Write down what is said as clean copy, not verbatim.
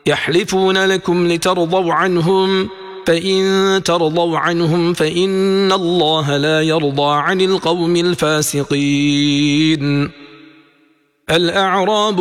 يحلفون لكم لترضوا عنهم فإن ترضوا عنهم فإن الله لا يرضى عن القوم الفاسقين. الأعراب